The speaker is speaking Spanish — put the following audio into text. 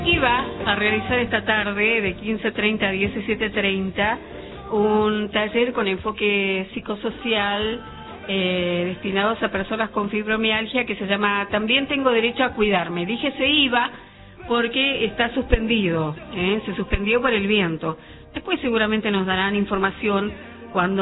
Iba a realizar esta tarde de 15:30 a 17:30 un taller con enfoque psicosocial destinados a personas con fibromialgia que se llama También tengo derecho a cuidarme. Dije se iba porque está suspendido, se suspendió por el viento. Después seguramente nos darán información cuando